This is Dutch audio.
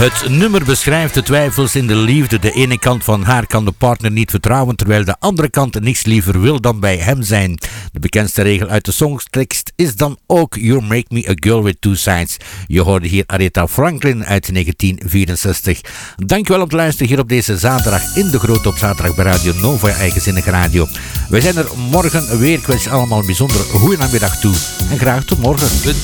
Het nummer beschrijft de twijfels in de liefde. De ene kant van haar kan de partner niet vertrouwen, terwijl de andere kant niks liever wil dan bij hem zijn. De bekendste regel uit de songtekst is dan ook You Make Me a Girl with Two Sides. Je hoorde hier Aretha Franklin uit 1964. Dankjewel om te luisteren hier op deze zaterdag in de Grote op zaterdag bij Radio Nova, eigenzinnige radio. Wij zijn er morgen weer. Ik wens je allemaal een bijzondere goede namiddag toe en graag tot morgen.